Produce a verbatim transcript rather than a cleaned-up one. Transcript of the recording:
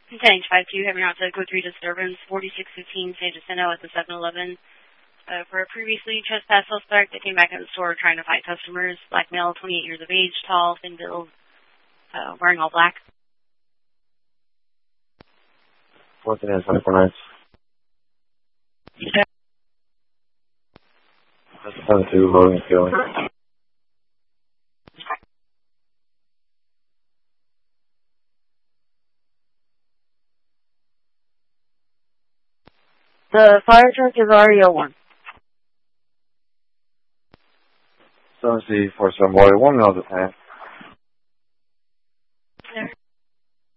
ten five two, having out to code three disturbance, forty-six fifteen San Jacinto at the seven eleven. Uh, for a previously trespassed suspect that came back in the store trying to fight customers, black male, twenty-eight years of age, tall, thin build, uh, wearing all black. Fourteen and twenty-four nights. seven two, loading and scaling. The fire truck is R E O one. seven C four seven one, one miles at time.